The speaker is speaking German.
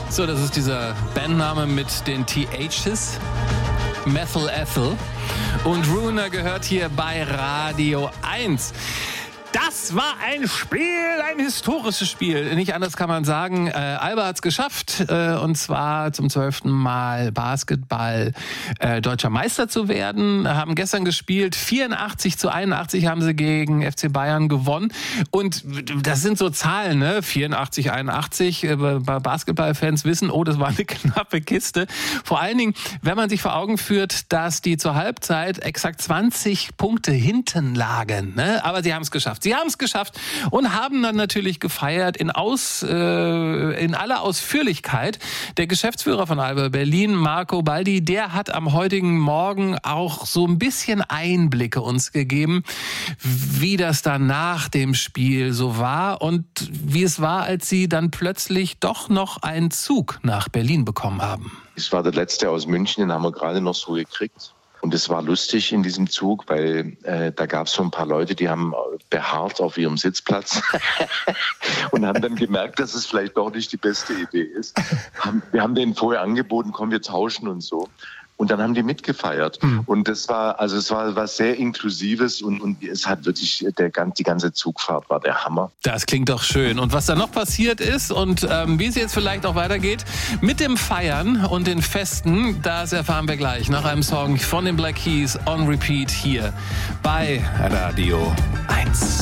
So, das ist dieser Bandname mit den THs. Methyl Ethel. Und Ruiner gehört hier bei Radio 1. Das war ein Spiel, ein historisches Spiel. Nicht anders kann man sagen. Alba hat es geschafft, und zwar zum 12. Mal Basketball deutscher Meister zu werden. Haben gestern gespielt, 84-81 haben sie gegen FC Bayern gewonnen. Und das sind so Zahlen, ne? 84-81, bei Basketballfans wissen, oh, das war eine knappe Kiste. Vor allen Dingen, wenn man sich vor Augen führt, dass die zur Halbzeit exakt 20 Punkte hinten lagen. Ne? Aber sie haben es geschafft. Sie haben es geschafft und haben dann natürlich gefeiert in aller Ausführlichkeit. Der Geschäftsführer von Alba Berlin, Marco Baldi, der hat am heutigen Morgen auch so ein bisschen Einblicke uns gegeben, wie das dann nach dem Spiel so war und wie es war, als sie dann plötzlich doch noch einen Zug nach Berlin bekommen haben. Es war der letzte aus München, den haben wir gerade noch so gekriegt. Und es war lustig in diesem Zug, weil da gab es so ein paar Leute, die haben beharrt auf ihrem Sitzplatz und haben dann gemerkt, dass es vielleicht doch nicht die beste Idee ist. Wir haben denen vorher angeboten, komm, wir tauschen und so. Und dann haben die mitgefeiert. Und das war, also es war was sehr Inklusives und es hat wirklich, die ganze Zugfahrt war der Hammer. Das klingt doch schön. Und was da noch passiert ist und wie es jetzt vielleicht auch weitergeht mit dem Feiern und den Festen, das erfahren wir gleich nach einem Song von den Black Keys on Repeat hier bei Radio 1.